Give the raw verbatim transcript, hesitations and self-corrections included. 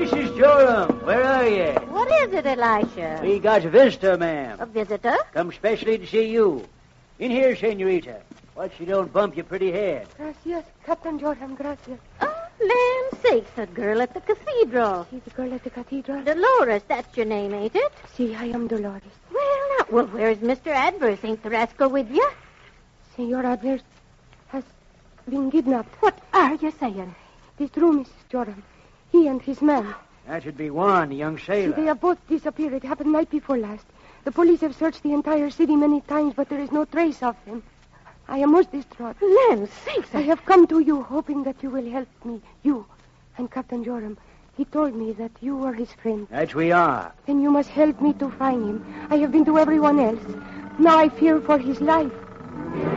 Missus Joram, where are you? What is it, Elisha? We got a visitor, ma'am. A visitor? Come specially to see you. In here, senorita. Watch you don't bump your pretty head. Gracias, Captain Joram, gracias. Oh, land sakes, that girl at the cathedral. See the girl at the cathedral? Dolores, that's your name, ain't it? See, I am Dolores. Well, now, well, where's Mister Adverse? Ain't the rascal with you? Senor Adverse has been kidnapped. What are you saying? This true, Missus Joram. He and his man. That should be Juan, the young sailor. See, they have both disappeared. It happened night before last. The police have searched the entire city many times, but there is no trace of him. I am most distraught. Land sakes. I have come to you hoping that you will help me. You and Captain Joram. He told me that you were his friend. That we are. Then you must help me to find him. I have been to everyone else. Now I fear for his life.